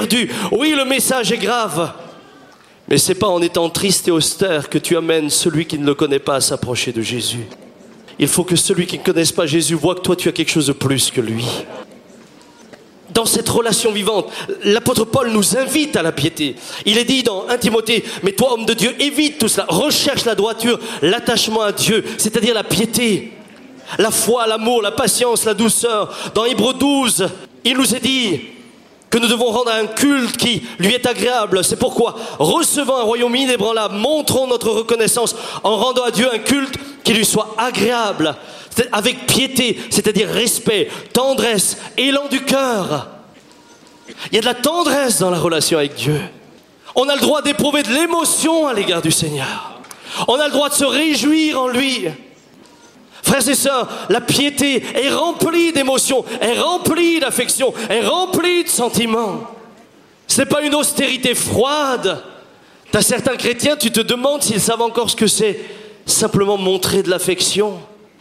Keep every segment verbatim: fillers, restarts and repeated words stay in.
perdu. Oui, le message est grave. Mais c'est pas en étant triste et austère que tu amènes celui qui ne le connaît pas à s'approcher de Jésus. Il faut que celui qui ne connaisse pas Jésus voit que toi tu as quelque chose de plus que lui. Dans cette relation vivante, l'apôtre Paul nous invite à la piété. Il est dit dans premier Timothée, mais toi homme de Dieu, évite tout cela, recherche la droiture, l'attachement à Dieu, c'est-à-dire la piété, la foi, l'amour, la patience, la douceur. Dans Hébreux douze, il nous est dit que nous devons rendre un culte qui lui est agréable. C'est pourquoi, recevant un royaume inébranlable, montrons notre reconnaissance en rendant à Dieu un culte qui lui soit agréable, avec piété, c'est-à-dire respect, tendresse, élan du cœur. Il y a de la tendresse dans la relation avec Dieu. On a le droit d'éprouver de l'émotion à l'égard du Seigneur. On a le droit de se réjouir en lui. Frères et sœurs, la piété est remplie d'émotions, est remplie d'affection, est remplie de sentiments. Ce n'est pas une austérité froide. Tu as certains chrétiens, tu te demandes s'ils savent encore ce que c'est simplement montrer de l'affection.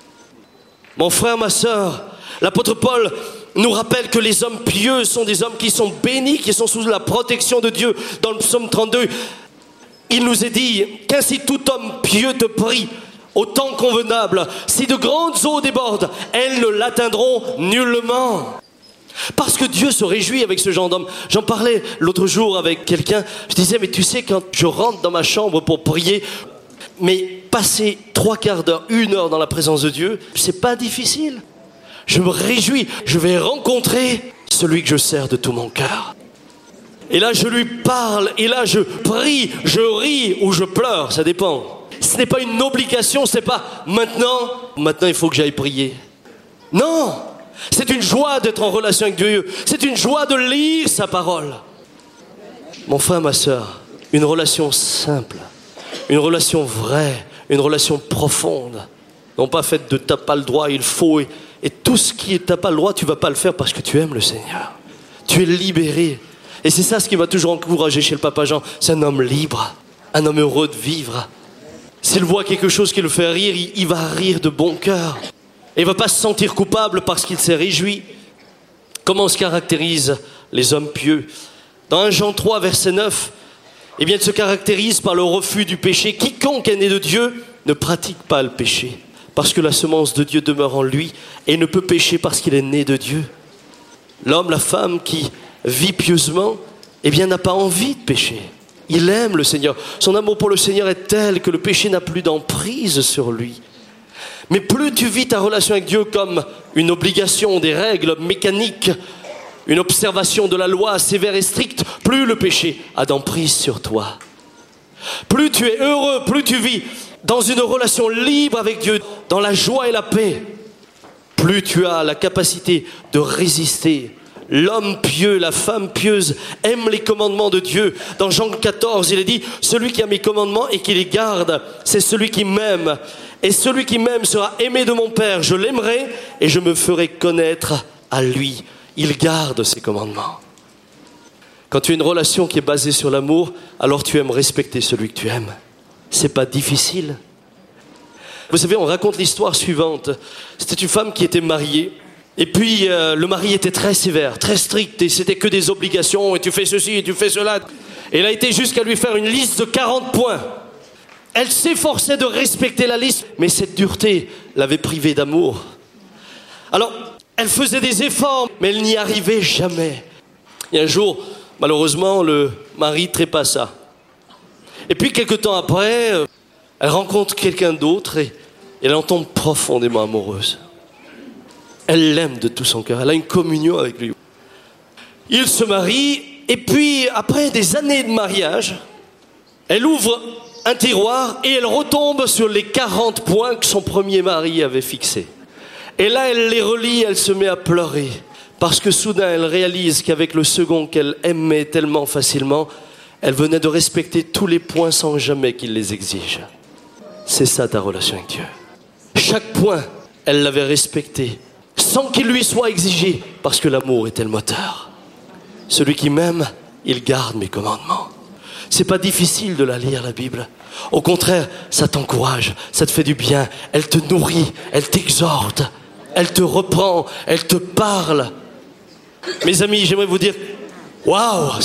Mon frère, ma sœur, l'apôtre Paul nous rappelle que les hommes pieux sont des hommes qui sont bénis, qui sont sous la protection de Dieu. Dans le psaume trente-deux, il nous est dit qu'ainsi tout homme pieux te prie au temps convenable. Si de grandes eaux débordent, elles ne l'atteindront nullement. Parce que Dieu se réjouit avec ce genre d'homme. J'en parlais l'autre jour avec quelqu'un. Je disais, mais tu sais, quand je rentre dans ma chambre pour prier, mais passer trois quarts d'heure, une heure dans la présence de Dieu, c'est pas difficile. Je me réjouis. Je vais rencontrer celui que je sers de tout mon cœur. Et là, je lui parle. Et là, je prie, je ris ou je pleure. Ça dépend. Ce n'est pas une obligation, c'est pas maintenant, maintenant il faut que j'aille prier. Non, c'est une joie d'être en relation avec Dieu. C'est une joie de lire sa parole. Mon frère, ma sœur, une relation simple, une relation vraie, une relation profonde. Non pas faite de t'as pas le droit, il faut. Et, et tout ce qui est t'as pas le droit, tu vas pas le faire parce que tu aimes le Seigneur. Tu es libéré. Et c'est ça ce qui m'a toujours encouragé chez le Papa Jean. C'est un homme libre, un homme heureux de vivre. S'il voit quelque chose qui le fait rire, il, il va rire de bon cœur. Et il ne va pas se sentir coupable parce qu'il s'est réjoui. Comment se caractérisent les hommes pieux? Dans premier Jean trois, verset neuf, eh bien, il se caractérise par le refus du péché. Quiconque est né de Dieu ne pratique pas le péché, parce que la semence de Dieu demeure en lui et ne peut pécher parce qu'il est né de Dieu. L'homme, la femme qui vit pieusement, eh bien, n'a pas envie de pécher. Il aime le Seigneur. Son amour pour le Seigneur est tel que le péché n'a plus d'emprise sur lui. Mais plus tu vis ta relation avec Dieu comme une obligation, des règles mécaniques, une observation de la loi sévère et stricte, plus le péché a d'emprise sur toi. Plus tu es heureux, plus tu vis dans une relation libre avec Dieu, dans la joie et la paix, plus tu as la capacité de résister. L'homme pieux, la femme pieuse aime les commandements de Dieu. Dans Jean quatorze, il est dit, celui qui a mes commandements et qui les garde, c'est celui qui m'aime. Et celui qui m'aime sera aimé de mon Père. Je l'aimerai et je me ferai connaître à lui. Il garde ses commandements. Quand tu as une relation qui est basée sur l'amour, alors tu aimes respecter celui que tu aimes. C'est pas difficile. Vous savez, on raconte l'histoire suivante. C'était une femme qui était mariée. Et puis, euh, le mari était très sévère, très strict, et c'était que des obligations, et tu fais ceci, et tu fais cela. Et il a été jusqu'à lui faire une liste de quarante points. Elle s'efforçait de respecter la liste, mais cette dureté l'avait privée d'amour. Alors, elle faisait des efforts, mais elle n'y arrivait jamais. Et un jour, malheureusement, le mari trépassa. Et puis, quelque temps après, euh, elle rencontre quelqu'un d'autre, et, et elle en tombe profondément amoureuse. Elle l'aime de tout son cœur. Elle a une communion avec lui. Ils se marient. Et puis, après des années de mariage, elle ouvre un tiroir et elle retombe sur les quarante points que son premier mari avait fixés. Et là, elle les relit, elle se met à pleurer. Parce que soudain, elle réalise qu'avec le second qu'elle aimait tellement facilement, elle venait de respecter tous les points sans jamais qu'il les exige. C'est ça ta relation avec Dieu. Chaque point, elle l'avait respecté, sans qu'il lui soit exigé, parce que l'amour était le moteur. Celui qui m'aime, il garde mes commandements. C'est pas difficile de la lire, la Bible. Au contraire, ça t'encourage, ça te fait du bien. Elle te nourrit, elle t'exhorte, elle te reprend, elle te parle. Mes amis, j'aimerais vous dire, waouh,